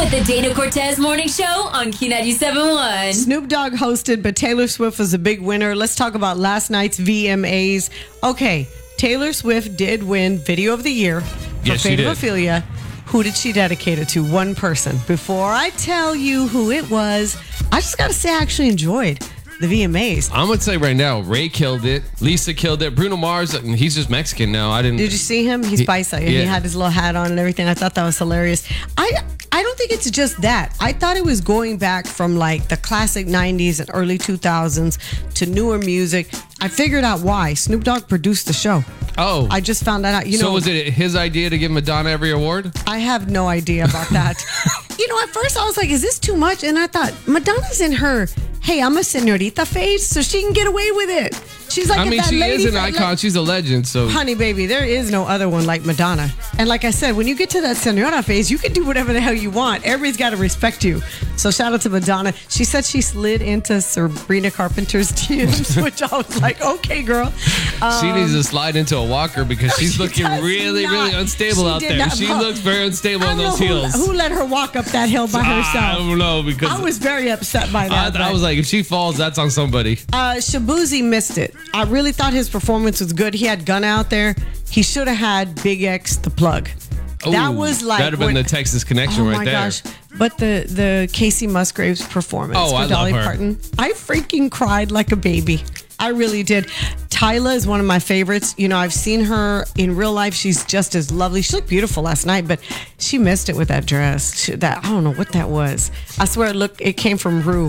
With the Dana Cortez Morning Show on Q97.1. Snoop Dogg hosted, but Taylor Swift was a big winner. Let's talk about last night's VMAs. Okay, Taylor Swift did win Video of the Year for Yes, she Fate of did. Ophelia. Who did she dedicate it to? One person. Before I tell you who it was, I just got to say I actually enjoyed the VMAs. I'm going to say right now, Ray killed it. Lisa killed it. Bruno Mars, he's just Mexican now. Did you see him? He's paisa. And he had his little hat on and everything. I thought that was hilarious. I don't think it's just that. I thought it was going back from like the classic 90s and early 2000s to newer music. I figured out why. Snoop Dogg produced the show. Oh. I just found that out. So was it his idea to give Madonna every award? I have no idea about that. At first I was like, is this too much? And I thought, Madonna's in her, hey, I'm a señorita phase, so she can get away with it. She's like, she is an icon. She's a legend. So, honey, baby, there is no other one like Madonna. And like I said, when you get to that señora phase, you can do whatever the hell you want. Everybody's got to respect you. So shout out to Madonna. She said she slid into Sabrina Carpenter's DMs, which I was like, okay, girl. She needs to slide into a walker because she's looking really, really unstable out there. She looks very unstable on those heels. Who let her walk up that hill by herself? I don't know, because I was very upset by that. I was like, if she falls, that's on somebody. Shabuzi missed it. I really thought his performance was good. He had Gunna out there. He should have had Big X the plug. That was like that'd have been the Texas connection right there. Oh my gosh! But the Casey Musgraves performance for Dolly Parton, I freaking cried like a baby. I really did. Tyla is one of my favorites. I've seen her in real life. She's just as lovely. She looked beautiful last night, but she missed it with that dress. I don't know what that was. I swear it came from Rue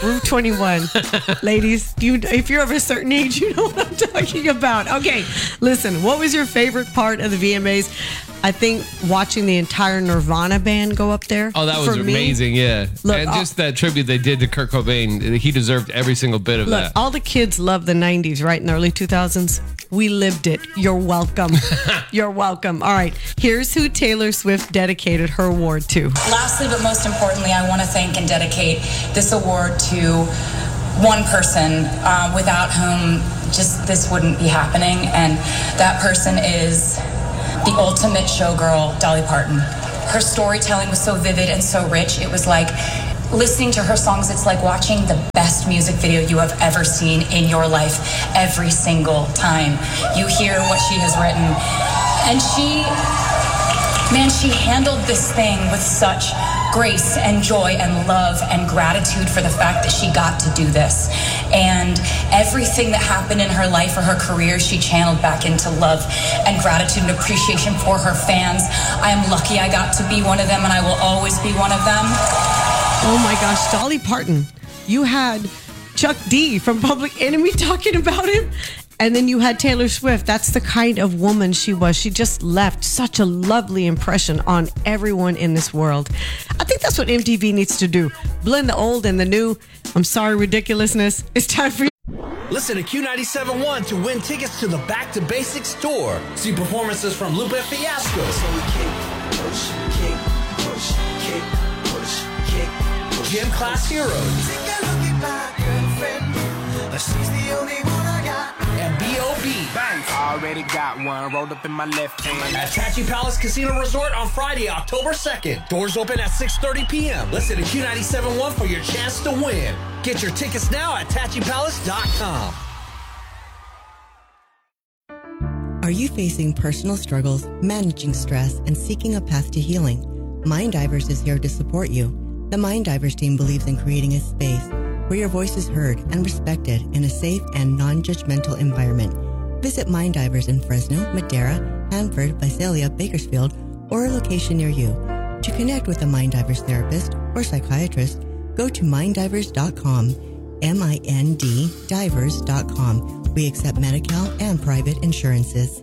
21. Ladies, if you're of a certain age, you know what I'm talking about. Okay, listen, what was your favorite part of the VMAs? I think watching the entire Nirvana band go up there. Oh, that was amazing, yeah. Look, and just that tribute they did to Kurt Cobain, he deserved every single bit of that. All the kids love the 90s, right? In the early 2000s. We lived it. You're welcome. You're welcome. All right, here's who Taylor Swift dedicated her award to. Lastly, but most importantly, I want to thank and dedicate this award to one person without whom just this wouldn't be happening. And that person is the ultimate showgirl, Dolly Parton. Her storytelling was so vivid and so rich. It was like listening to her songs. It's like watching the best music video you have ever seen in your life every single time you hear what she has written. And she handled this thing with such grace and joy and love and gratitude for the fact that she got to do this. And everything that happened in her life or her career, she channeled back into love and gratitude and appreciation for her fans. I am lucky I got to be one of them, and I will always be one of them. Oh my gosh, Dolly Parton. You had Chuck D from Public Enemy talking about him. And then you had Taylor Swift. That's the kind of woman she was. She just left such a lovely impression on everyone in this world. I think that's what MTV needs to do. Blend the old and the new. I'm sorry, ridiculousness. It's time for you. Listen to Q97.1 to win tickets to the Back to Basics tour. See performances from Lupe Fiasco, Gym Class Heroes, and B.O.B. Banks. Already got one rolled up in my left hand. At Tachi Palace Casino Resort on Friday, October 2nd. Doors open at 6:30 p.m. Listen to Q97.1 for your chance to win. Get your tickets now at TachiPalace.com. Are you facing personal struggles, managing stress, and seeking a path to healing? Mind Divers is here to support you. The Mind Divers team believes in creating a space where your voice is heard and respected in a safe and non-judgmental environment. Visit Mind Divers in Fresno, Madera, Hanford, Visalia, Bakersfield, or a location near you. To connect with a Mind Divers therapist or psychiatrist, go to minddivers.com, MIND divers.com. We accept Medi-Cal and private insurances.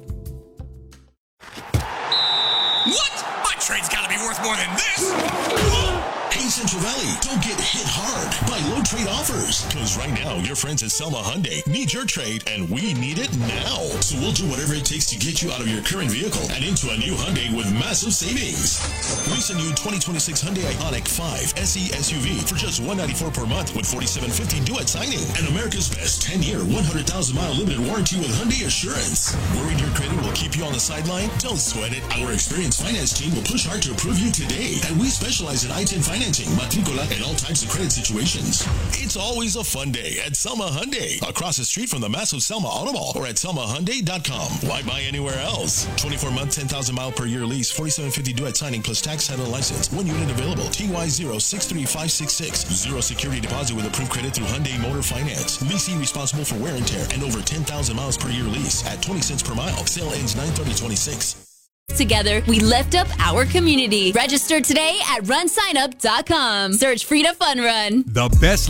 What? My trade's gotta be worth more than this! Central Valley. Don't get hit hard by low trade offers. Because right now, your friends at Selma Hyundai need your trade, and we need it now. So we'll do whatever it takes to get you out of your current vehicle and into a new Hyundai with massive savings. Lease a new 2026 Hyundai Ioniq 5 SE SUV for just $194 per month with $4,750 due at signing. And America's best 10-year, 100,000-mile limited warranty with Hyundai Assurance. Worried your credit will keep you on the sideline? Don't sweat it. Our experienced finance team will push hard to approve you today. And we specialize in I-10 financing, matricola, and all types of credit situations. It's always a fun day at Selma Hyundai. Across the street from the massive Selma Auto Mall or at selmahyundai.com. Why buy anywhere else? 24-month, 10,000-mile per year lease, $4,750 due at signing plus tax, title, and license. 1 unit available. TY063566. 0 security deposit with approved credit through Hyundai Motor Finance. Leasing responsible for wear and tear and over 10,000 miles per year lease at 20 cents per mile. Sale ends 9/30/26. Together, we lift up our community. Register today at runsignup.com. Search Frida Fun Run. The best